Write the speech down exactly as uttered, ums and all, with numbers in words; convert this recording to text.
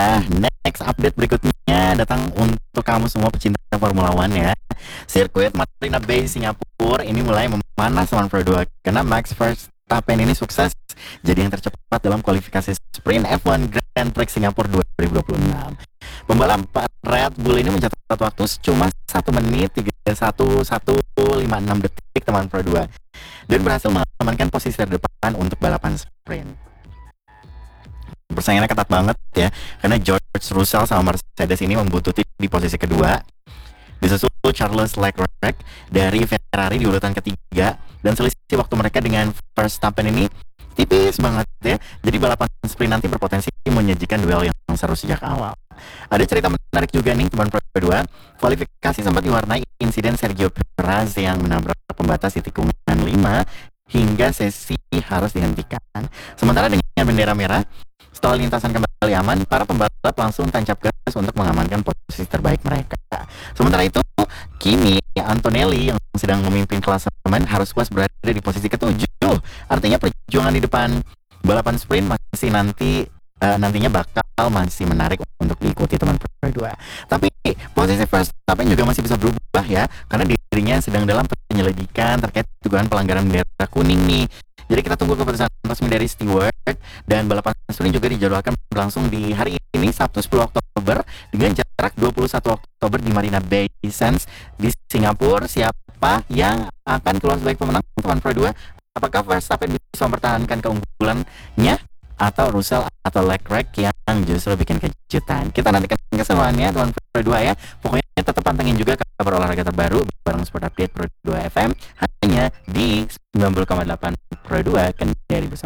Nah, next update berikutnya datang untuk kamu semua pecinta Formula One ya. Sirkuit Marina Bay Singapura ini mulai memanas lawan Formula dua karena Max Verstappen ini sukses jadi yang tercepat dalam kualifikasi sprint F satu Grand Prix Singapura dua ribu dua puluh enam. Pembalap Red Bull ini mencatat waktu cuma satu menit tiga puluh satu satu lima enam detik teman Pro dua dan berhasil mengamankan posisi terdepan untuk balapan sprint. Persaingannya ketat banget ya, karena George Russell sama Mercedes ini membutuhkan di posisi kedua, disusul Charles Leclerc dari Ferrari di urutan ketiga, dan selisih waktu mereka dengan Verstappen ini tipis banget ya. Jadi balapan sprint nanti berpotensi menyajikan duel yang seru sejak awal. Ada cerita menarik juga nih teman Pro dua. Kualifikasi sempat diwarnai insiden Sergio Perez yang menabrak pembatas di tikungan lima hingga sesi harus dihentikan. Sementara dengan bendera merah, setelah lintasan kembali aman, para pembalap langsung tancap gas untuk mengamankan posisi terbaik mereka. Sementara itu, kini Antonelli yang sedang memimpin klasemen harus puas berada di posisi ketujuh. Artinya perjuangan di depan balapan sprint masih nanti uh, nantinya bakal masih menarik untuk diikuti teman Pro dua. Tapi posisi Verstappen juga masih bisa berubah ya, karena dirinya sedang dalam penyelidikan terkait dugaan pelanggaran bendera kuning nih. Jadi kita tunggu keputusan resmi dari Stewart, dan balapan sprint juga dijadwalkan berlangsung di hari ini Sabtu sepuluh Oktober dengan jarak dua puluh satu Oktober di Marina Bay Sands di Singapura. Siapa yang akan keluar sebagai pemenang teman Pro dua? Apakah Verstappen bisa mempertahankan keunggulannya atau Russell atau Leclerc yang justru bikin kejutan? Kita nantikan keseruannya teman Pro dua ya. Pokoknya tetap pantengin juga kabar olahraga terbaru bareng Sport Update Pro dua F M hanya di sembilan puluh koma delapan Pro dua Kendari bersama